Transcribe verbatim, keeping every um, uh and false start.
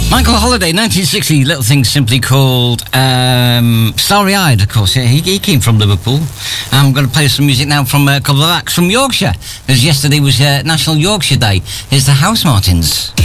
Michael Holiday, nineteen sixty, little thing simply called um, Starry Eyed, of course. Yeah, he, he came from Liverpool. I'm going to play some music now from a couple of acts from Yorkshire, because yesterday was uh, National Yorkshire Day. Here's the House Martins.